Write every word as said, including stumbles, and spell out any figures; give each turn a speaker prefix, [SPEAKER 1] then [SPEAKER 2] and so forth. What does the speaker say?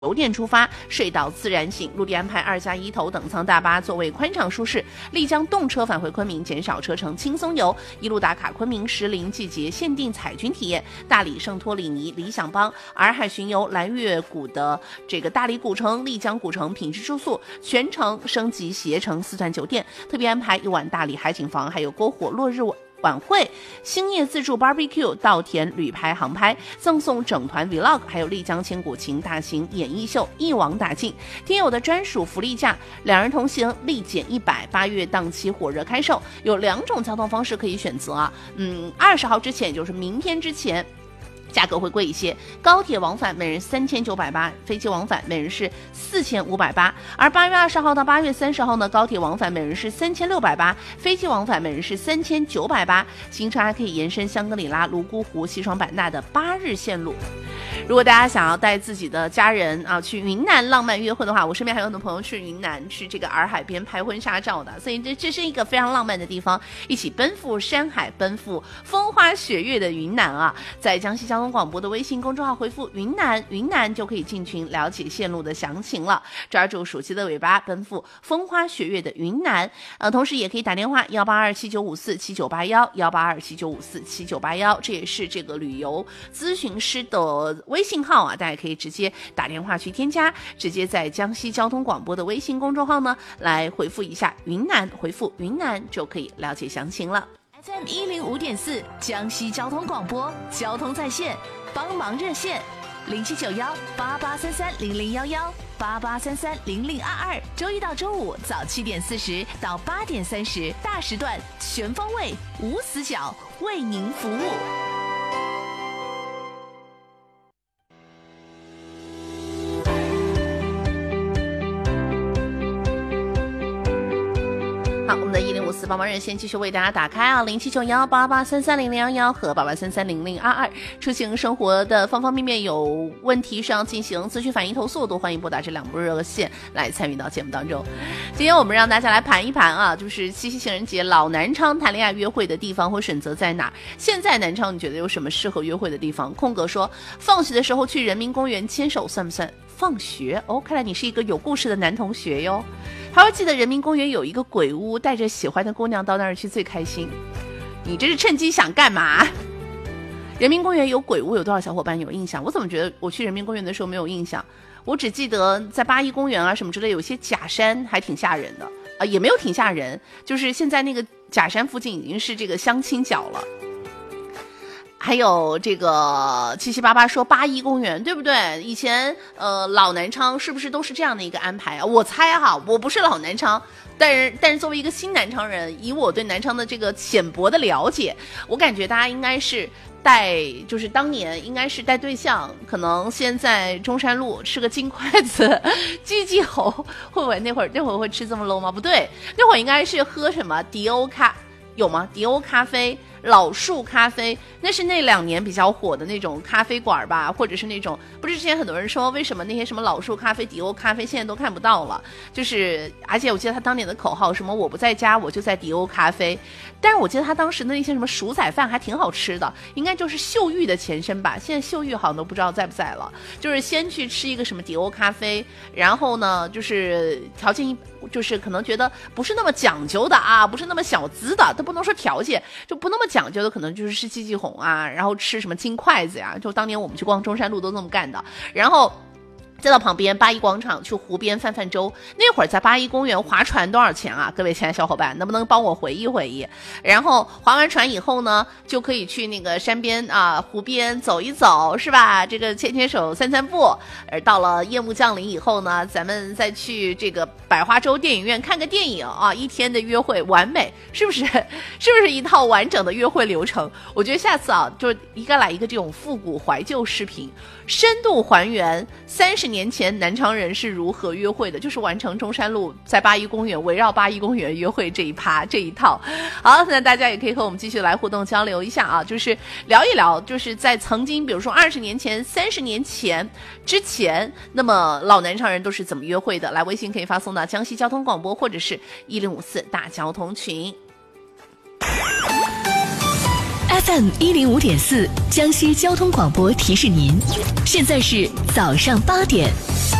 [SPEAKER 1] 九点出发，睡到自然醒。陆地安排二加一头等舱大巴，座位宽敞舒适。丽江动车返回昆明，减少车程，轻松游。一路打卡昆明石林季节限定彩军体验，大理圣托里尼理想邦，洱海巡游，蓝月谷的这个大理古城、丽江古城品质住宿，全程升级携程四钻酒店，特别安排一晚大理海景房，还有篝火落日晚会、星夜自助 barbecue、稻田旅拍航拍，赠送整团 vlog， 还有丽江千古情大型演艺秀一网打尽，听友的专属福利价，两人同行立减一百，八月档期火热开售，有两种交通方式可以选择啊，嗯，二十号之前，也就是明天之前。价格会贵一些，高铁往返每人三千九百八，飞机往返每人是四千五百八。而八月二十号到八月三十号呢，高铁往返每人是三千六百八，飞机往返每人是三千九百八。行程还可以延伸香格里拉、泸沽湖、西双版纳的八日线路。如果大家想要带自己的家人啊去云南浪漫约会的话，我身边还有很多朋友去云南去这个洱海边拍婚纱照的，所以这这是一个非常浪漫的地方，一起奔赴山海，奔赴风花雪月的云南啊！在江西交通广播的微信公众号回复云南云南就可以进群了解线路的详情了，抓住暑期的尾巴，奔赴风花雪月的云南。呃，同时也可以打电话幺八二七九五四七九八幺幺八二七九五四七九八幺，这也是这个旅游咨询师的微信号啊，大家可以直接打电话去添加，直接在江西交通广播的微信公众号呢来回复一下云南，回复云南就可以了解详情了。
[SPEAKER 2] F M 一零五点四江西交通广播，交通在线，帮忙热线零七九幺八八三三零零幺幺八八三三零零二二，周一到周五早七点四十到八点三十，大时段全方位无死角为您服务。
[SPEAKER 1] 好，我们的一零五四帮忙热线继续为大家打开啊，零七九幺八八三三零零幺幺和八八三三零零二二，出行生活的方方面面有问题上进行咨询、反映、投诉，都欢迎拨打这两部热线来参与到节目当中。今天我们让大家来盘一盘啊，就是七夕情人节，老南昌谈恋爱约会的地方会选择在哪？现在南昌你觉得有什么适合约会的地方？空格说，放学的时候去人民公园牵手算不算？放学哦，看来你是一个有故事的男同学哟。还会记得人民公园有一个鬼屋，带着喜欢的姑娘到那儿去最开心。你这是趁机想干嘛？人民公园有鬼屋，有多少小伙伴有印象？我怎么觉得我去人民公园的时候没有印象？我只记得在八一公园啊什么之类有些假山还挺吓人的啊、呃，也没有挺吓人，就是现在那个假山附近已经是这个相亲角了。还有这个七七八八说八一公园对不对？以前呃老南昌是不是都是这样的一个安排啊？我猜哈，我不是老南昌，但是但是作为一个新南昌人，以我对南昌的这个浅薄的了解，我感觉大家应该是带，就是当年应该是带对象，可能先在中山路吃个金筷子鸡鸡猴，会不会那会儿那会儿会吃这么 low 吗？不对，那会儿应该是喝什么迪欧咖，有吗？迪欧咖啡、老树咖啡，那是那两年比较火的那种咖啡馆吧，或者是那种，不是之前很多人说为什么那些什么老树咖啡、迪欧咖啡现在都看不到了，就是而且我记得他当年的口号什么我不在家我就在迪欧咖啡，但是我记得他当时的那些什么薯仔饭还挺好吃的，应该就是秀玉的前身吧，现在秀玉好像都不知道在不在了，就是先去吃一个什么迪欧咖啡，然后呢就是条件一就是可能觉得不是那么讲究的啊，不是那么小资的，都不能说条件，就不那么讲究的，可能就是吃鸡鸡红啊，然后吃什么金筷子呀，就当年我们去逛中山路都这么干的，然后再到旁边八一广场去湖边泛泛舟，那会儿在八一公园划船多少钱啊？各位亲爱的小伙伴，能不能帮我回忆回忆？然后划完船以后呢，就可以去那个山边啊、湖边走一走，是吧？这个牵牵手、散散步。而到了夜幕降临以后呢，咱们再去这个百花洲电影院看个电影啊，一天的约会完美，是不是？是不是一套完整的约会流程？我觉得下次啊，就应该来一个这种复古怀旧视频，深度还原三十年前南昌人是如何约会的，就是完成中山路在八一公园围绕八一公园约会这一趴这一套。好，那大家也可以和我们继续来互动交流一下啊，就是聊一聊，就是在曾经比如说二十年前、三十年前之前，那么老南昌人都是怎么约会的？来，微信可以发送到江西交通广播或者是一零五四大交通群。
[SPEAKER 2] F F M 一零五点四江西交通广播提示您，现在是早上八点。